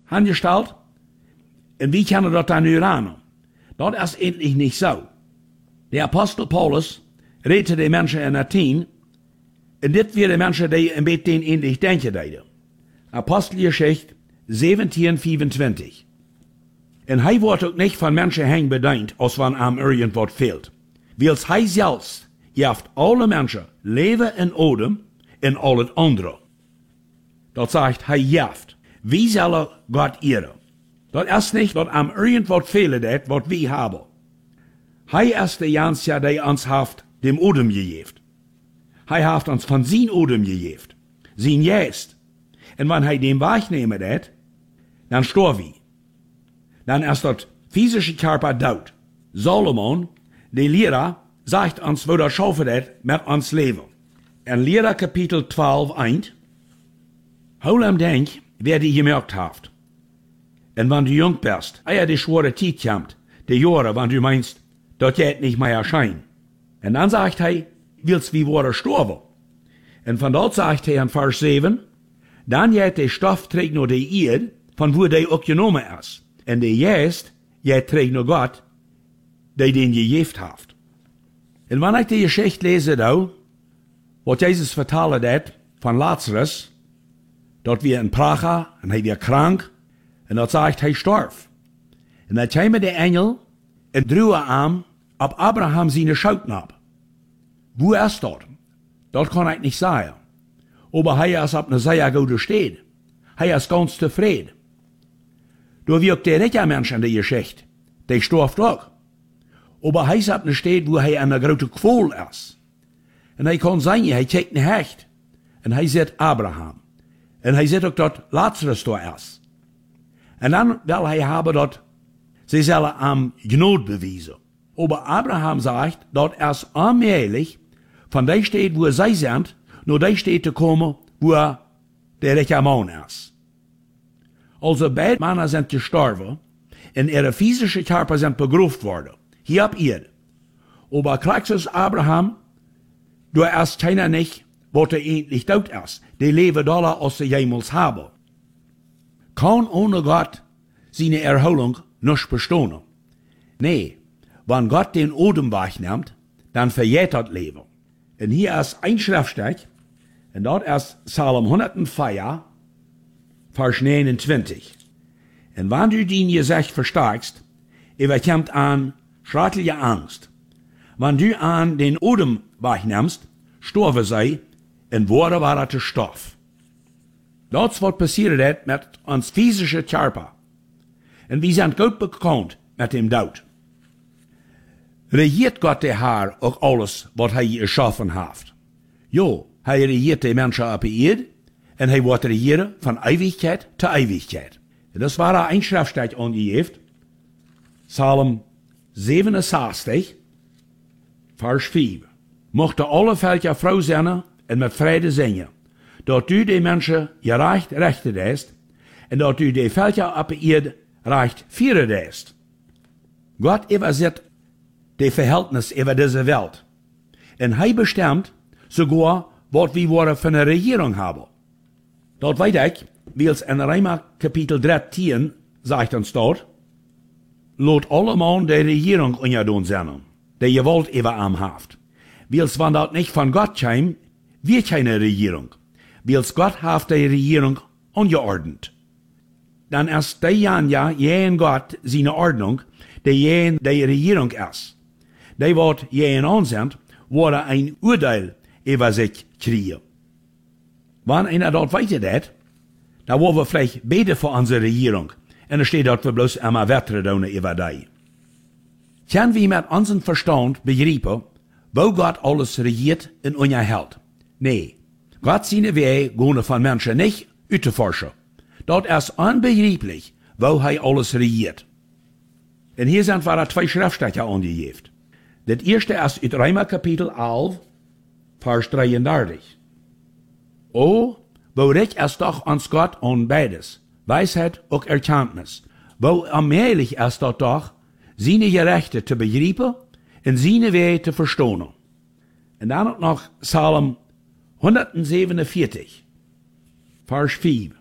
angestellt. Und wie können das dann lernen? Das ist endlich nicht so. Der Apostel Paulus redete die Menschen in Athen, und das wären die Menschen, die ein bisschen ähnlich denken deden. Apostelgeschichte 17,25. Und er wird auch nicht von Menschen hängen bedient, als wenn ihm irgendwas fehlt. Weil er selbst jaft alle Menschen Leben in Odem in alles andere. Das sagt, er jaft. Wie soll Gott ehren? Das ist nicht, dass ihm irgendwas fehlt, was wir haben. Er ist der Einzige, der uns haft dem Odem gegeben. Er haft uns von sein Odem gegeben. Sein Geist. Und wenn er den wahrnehmen hat, dann stirbt wir. Dann ist das physische Körper tot. Solomon, der Lehrer, sagt uns, wo das schaffen hat mit uns Leben. In Lehrer Kapitel 12, 1, hol am Denk, wer die gemerkt haft. Und wenn du jung bist, die schwere Zeit kommt, die Jahre, wenn du meinst, das geht nicht mehr erscheinen. Und dann sagt er, willst wie wurde sterben? Und von dort sagt er in Vers 7, dann geht der Stoff trägt nur die Erde, von wo der auch genommen ist. Und der Geist, trägt nur Gott, der den gegeben hat. Und wenn ich die Geschichte lese, da, was Jesus vertellen hat von Lazarus, dort wir in Praga, und er war krank, und dort sagt, er starb. Und dann kam der Engel und drüge ihm ab Abraham seine Schauten ab. Wo ist dort? Dort kann ich nicht sagen. Aber er ist auf einer sehr guten Stelle. Er ist ganz zufrieden. Da wirkt der reiche Mensch in der Geschichte. Der starb auch. Aber er ist auf einer Stelle, wo er in einer großen Qual ist. Und er kann sagen, er kriegt ein Hecht. Und er sieht Abraham. Und er sieht auch, dass Lazarus da ist. Und dann will er haben, dass sie sollen am Gnade beweisen. Aber Abraham sagt, dass es allmählich von der Stadt, wo sie sind, nur der Stadt zu kommen, wo der reiche Mann ist. Also beide Männer sind gestorben und ihre physischen Körper sind begruft worden. Hier ab ihr. Aber Christus Abraham, du ist keiner nicht, was er endlich tot ist. Die leben alle, als sie jemals haben. Kann ohne Gott seine Erholung nicht bestehen. Nee, wenn Gott den Odem wegnimmt, dann verjährt das Leben. Und hier ist ein Schriftstück, und dort ist Psalm 104, Vers 29. Und wenn du den Gesicht verstärkst, überkommt an schreckliche Angst. Wenn du an den Odem wegnimmst, sterben sie, und wurde war das Stoff. Das was passiert mit uns physischen Körper. Und wir sind gut bekannt mit dem Tod. Regiert Gott der Herr auch alles, was er geschaffen hat? Jo, er regiert die Menschen auf der Erde, und er wird regieren von Ewigkeit zu Ewigkeit. Das war ein Schriftstück angegeben, Psalm 67, Vers 4. Mochte alle Völker froh sein und mit Friede singen, dass du die Menschen gerecht rechte hast, und dass du die Völker auf der Erde recht führen hast. Gott übersieht die Verhältnis über diese Welt. Und er bestimmt sogar, was wir für eine Regierung haben. Dort weiß ich, wie es in Römer Kapitel 13 sagt uns dort, lot allemal die Regierung unterdun sein, die Gewalt über ihm hat. Weil es, wenn das nicht von Gott käme, wir keine Regierung. Weil Gott hat die Regierung angeordnet. Dann ist der ja in Gott seine Ordnung, die Regierung ist. Die wird jeden ansehen, wurde ein Urteil über sich kriegen. Wenn einer dort weitergeht, da wollen wir vielleicht beten für unsere Regierung. Und da steht dort, wir bloß einmal weiter tun über die. Können wir mit unserem Verstand begreifen, wo Gott alles regiert und unterhält? Nee, Gott seine Wege gehen von Menschen nicht auszuforschen. Dort ist unbegreiflich, wo er alles regiert. Und hier sind wir zwei Schriftstücke angegeben. Das erste ist in Römer Kapitel 11, Vers 33. Oh, wo recht ist doch uns Gott und beides, Weisheit und Erkenntnis. Wo allmählich ist doch, seine Gerechte zu begreifen und seine Wege zu verstehen. Und dann noch Psalm 147, Vers 4.